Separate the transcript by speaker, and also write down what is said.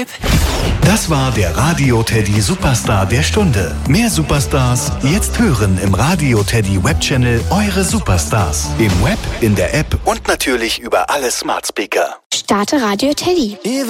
Speaker 1: Web.
Speaker 2: Das war der Radio Teddy Superstar der Stunde. Mehr Superstars jetzt hören im Radio Teddy Webchannel Eure Superstars. Im Web, in der App und natürlich über alle Smart Speaker.
Speaker 3: Starte Radio Teddy.